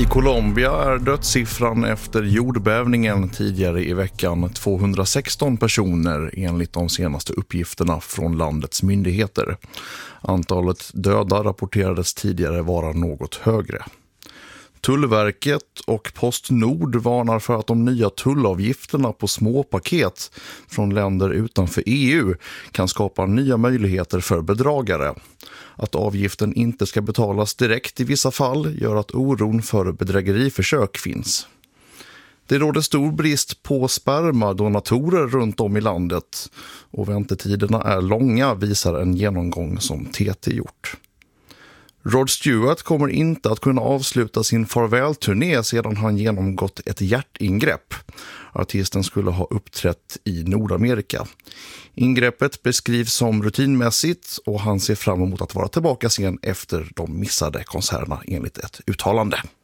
I Colombia är dödssiffran efter jordbävningen tidigare i veckan 216 personer enligt de senaste uppgifterna från landets myndigheter. Antalet döda rapporterades tidigare vara något högre. Tullverket och Postnord varnar för att de nya tullavgifterna på småpaket från länder utanför EU kan skapa nya möjligheter för bedragare. Att avgiften inte ska betalas direkt i vissa fall gör att oron för bedrägeriförsök finns. Det råder stor brist på spermadonatorer runt om i landet och väntetiderna är långa, visar en genomgång som TT gjort. Rod Stewart kommer inte att kunna avsluta sin farvälturné sedan han genomgått ett hjärtingrepp. Artisten skulle ha uppträtt i Nordamerika. Ingreppet beskrivs som rutinmässigt och han ser fram emot att vara tillbaka sen efter de missade konserterna enligt ett uttalande.